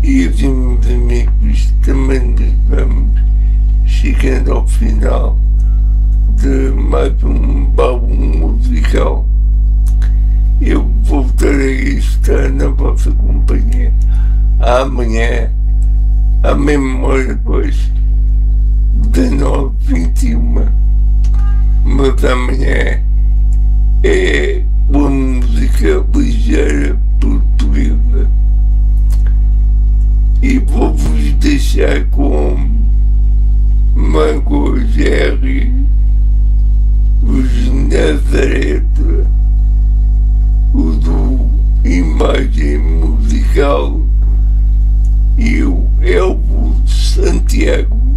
E assim, meus amigos, também vamos chegando ao final de mais um álbum musical. Eu voltarei a estar na vossa companhia amanhã, à mesma hora, depois, 19h21. Mas amanhã é uma música ligeira portuguesa. E vou-vos deixar com Mango Jerry, os Nazareth, o do Imagem Musical e o Elvo Santiago.